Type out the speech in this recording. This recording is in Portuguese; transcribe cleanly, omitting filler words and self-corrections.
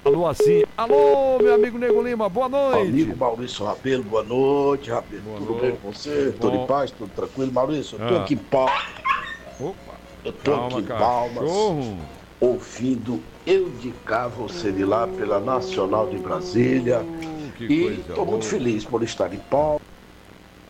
Alô, assim. Alô, meu amigo Nego Lima, boa noite. Amigo Maurício Rabelo, boa noite, Rabelo. Boa Tudo noite. bem com você? Tudo Tudo bom? em paz, tudo tranquilo? Maurício, eu tô Ah. aqui em Palmas. Opa. Eu tô aqui Calma, em Palmas, cachorro. ouvindo Eu de Cá, Você de Lá, pela Nacional de Brasília. Que E coisa tô muito boa. feliz por estar em Palmas.